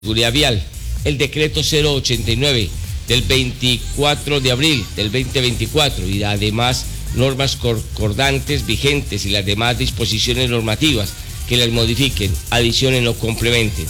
Seguridad Vial, el decreto 089 del 24 de abril del 2024 y además normas concordantes vigentes y las demás disposiciones normativas que las modifiquen, adicionen o complementen.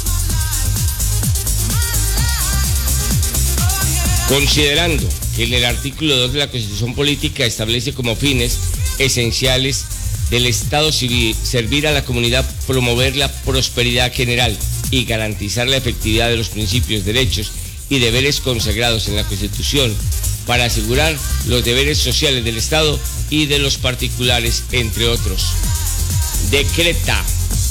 Considerando que en el artículo 2 de la Constitución Política establece como fines esenciales del Estado civil servir a la comunidad, promover la prosperidad general y garantizar la efectividad de los principios, derechos y deberes consagrados en la Constitución para asegurar los deberes sociales del Estado y de los particulares, entre otros. Decreta.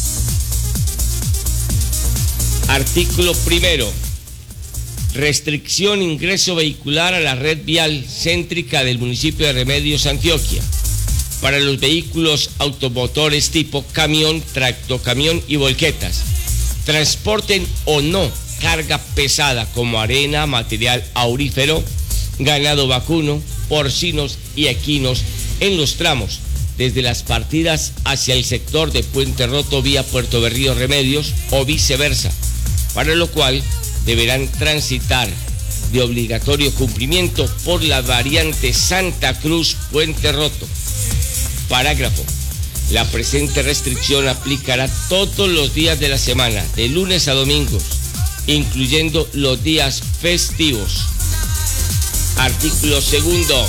Artículo primero. Restricción ingreso vehicular a la red vial céntrica del municipio de Remedios, Antioquia, para los vehículos automotores tipo camión, tractocamión y volquetas, transporten o no carga pesada como arena, material aurífero, ganado vacuno, porcinos y equinos en los tramos desde las partidas hacia el sector de Puente Roto vía Puerto Berrío Remedios o viceversa, para lo cual deberán transitar de obligatorio cumplimiento por la variante Santa Cruz Puente Roto. Parágrafo. La presente restricción aplicará todos los días de la semana, de lunes a domingos, incluyendo los días festivos. Artículo segundo.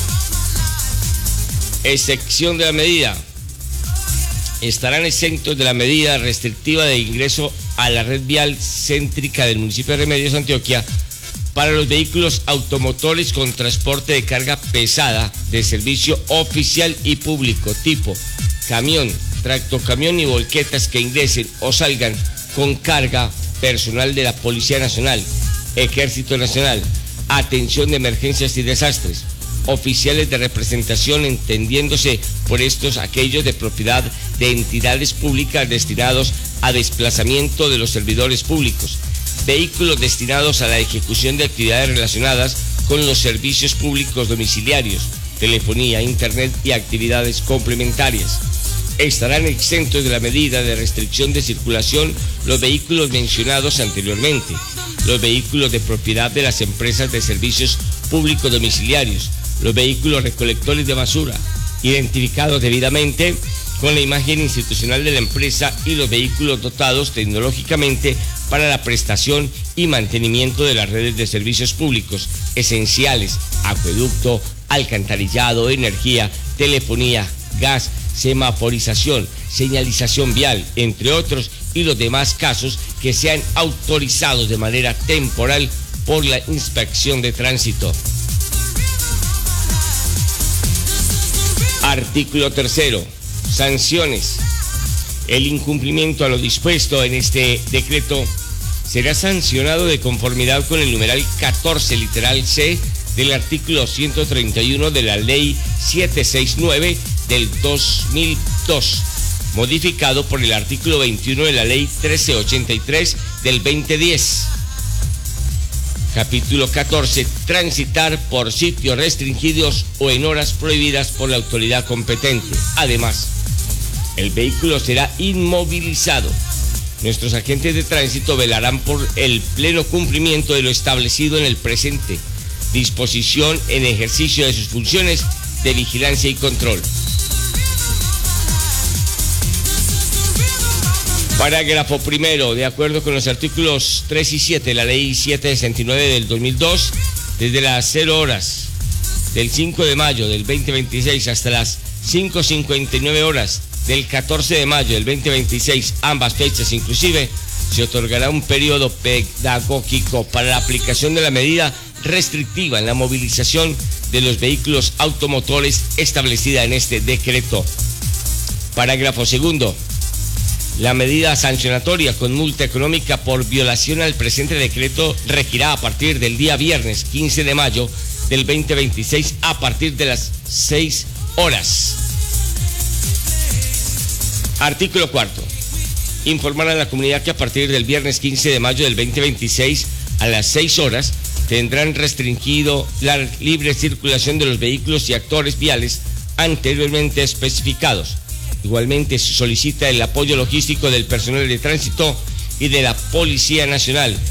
Excepción de la medida. Estarán exentos de la medida restrictiva de ingreso a la red vial céntrica del municipio de Remedios, Antioquia, para los vehículos automotores con transporte de carga pesada de servicio oficial y público tipo camión, tractocamión y volquetas que ingresen o salgan con carga personal de la Policía Nacional, Ejército Nacional, Atención de Emergencias y Desastres, oficiales de representación, entendiéndose por estos aquellos de propiedad de entidades públicas destinados a desplazamiento de los servidores públicos, vehículos destinados a la ejecución de actividades relacionadas con los servicios públicos domiciliarios, telefonía, internet y actividades complementarias. Estarán exentos de la medida de restricción de circulación los vehículos mencionados anteriormente, los vehículos de propiedad de las empresas de servicios públicos domiciliarios, los vehículos recolectores de basura, identificados debidamente con la imagen institucional de la empresa y los vehículos dotados tecnológicamente para la prestación y mantenimiento de las redes de servicios públicos esenciales, acueducto, alcantarillado, energía, telefonía, gas, semaforización, señalización vial, entre otros, y los demás casos que sean autorizados de manera temporal por la Inspección de Tránsito. Artículo tercero. Sanciones. El incumplimiento a lo dispuesto en este decreto será sancionado de conformidad con el numeral 14, literal C, del artículo 131 de la Ley 769 del 2002, modificado por el artículo 21 de la Ley 1383 del 2010. Capítulo 14. Transitar por sitios restringidos o en horas prohibidas por la autoridad competente. Además, el vehículo será inmovilizado. Nuestros agentes de tránsito velarán por el pleno cumplimiento de lo establecido en el presente disposición en ejercicio de sus funciones de vigilancia y control. Parágrafo primero. De acuerdo con los artículos 3 y 7 de la Ley 769 del 2002, desde las 0 horas del 5 de mayo del 2026 hasta las 5:59 horas del 14 de mayo del 2026, ambas fechas inclusive, se otorgará un periodo pedagógico para la aplicación de la medida restrictiva en la movilización de los vehículos automotores establecida en este decreto. Parágrafo segundo. La medida sancionatoria con multa económica por violación al presente decreto regirá a partir del día viernes 15 de mayo del 2026 a partir de las 6 horas. Artículo cuarto. Informar a la comunidad que a partir del viernes 15 de mayo del 2026 a las 6 horas tendrán restringido la libre circulación de los vehículos y actores viales anteriormente especificados. Igualmente se solicita el apoyo logístico del personal de tránsito y de la Policía Nacional,